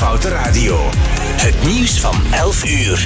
Foute Radio. Het nieuws van 11 uur.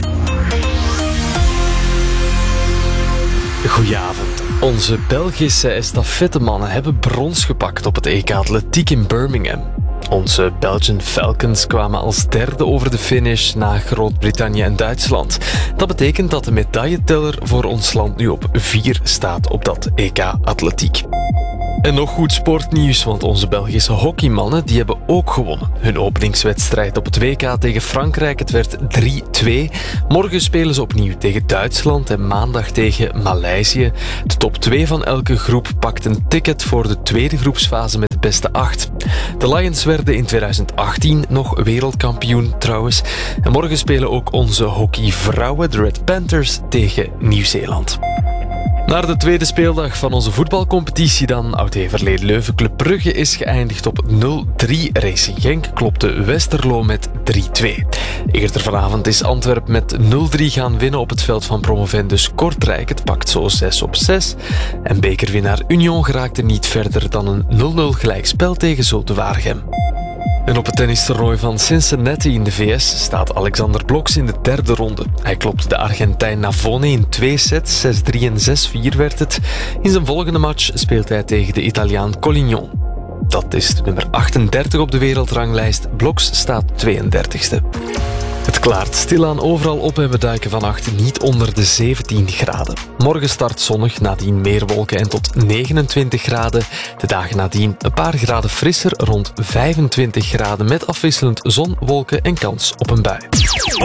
Goedenavond. Onze Belgische estafettemannen hebben brons gepakt op het EK Atletiek in Birmingham. Onze Belgian Falcons kwamen als derde over de finish na Groot-Brittannië en Duitsland. Dat betekent dat de medailleteller voor ons land nu op 4 staat op dat EK Atletiek. En nog goed sportnieuws, want onze Belgische hockeymannen die hebben ook gewonnen. Hun openingswedstrijd op het WK tegen Frankrijk, het werd 3-2. Morgen spelen ze opnieuw tegen Duitsland en maandag tegen Maleisië. De top 2 van elke groep pakt een ticket voor de tweede groepsfase met de beste 8. De Lions werden in 2018 nog wereldkampioen trouwens. En morgen spelen ook onze hockeyvrouwen, de Red Panthers, tegen Nieuw-Zeeland. Naar de tweede speeldag van onze voetbalcompetitie dan. Oud-Heverlee Leuven Club Brugge is geëindigd op 0-3. Racing Genk klopte Westerlo met 3-2. Eerder vanavond is Antwerpen met 0-3 gaan winnen op het veld van promovendus Kortrijk. Het pakt zo 6-6. En bekerwinnaar Union geraakte niet verder dan een 0-0 gelijkspel tegen Zulte Waregem. En op het tennistoernooi van Cincinnati in de VS staat Alexander Blokx in de derde ronde. Hij klopte de Argentijn Navone in 2 sets, 6-3 en 6-4 werd het. In zijn volgende match speelt hij tegen de Italiaan Collignon. Dat is de nummer 38 op de wereldranglijst. Blokx staat 32e. Het klaart stilaan overal op en we duiken vannacht niet onder de 17 graden. Morgen start zonnig, nadien meer wolken en tot 29 graden. De dagen nadien een paar graden frisser, rond 25 graden met afwisselend zon, wolken en kans op een bui.